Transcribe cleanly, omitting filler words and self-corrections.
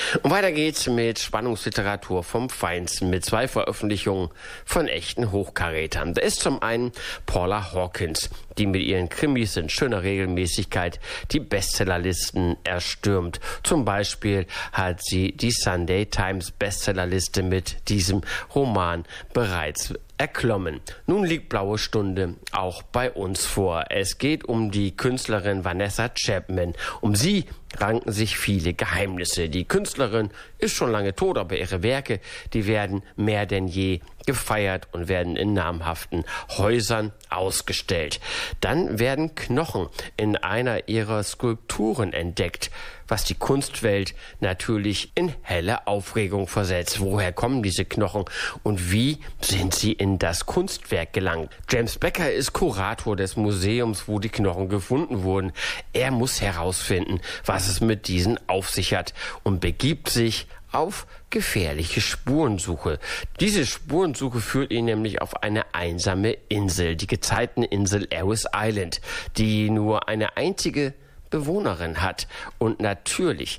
Und weiter geht's mit Spannungsliteratur vom Feinsten mit 2 Veröffentlichungen von echten Hochkarätern. Da ist zum einen Paula Hawkins, die mit ihren Krimis in schöner Regelmäßigkeit die Bestsellerlisten erstürmt. Zum Beispiel hat sie die Sunday Times Bestsellerliste mit diesem Roman bereits erklommen. Nun liegt Blaue Stunde auch bei uns vor. Es geht um die Künstlerin Vanessa Chapman. Um sie ranken sich viele Geheimnisse. Die Künstlerin ist schon lange tot, aber ihre Werke, die werden mehr denn je gefeiert und werden in namhaften Häusern ausgestellt. Dann werden Knochen in einer ihrer Skulpturen entdeckt, was die Kunstwelt natürlich in helle Aufregung versetzt. Woher kommen diese Knochen und wie sind sie in das Kunstwerk gelangt? James Becker ist Kurator des Museums, wo die Knochen gefunden wurden. Er muss herausfinden, was es mit diesen auf sich hat und begibt sich auf gefährliche Spurensuche. Diese Spurensuche führt ihn nämlich auf eine einsame Insel, die Gezeiteninsel Ellis Island, die nur eine einzige Bewohnerin hat. Und natürlich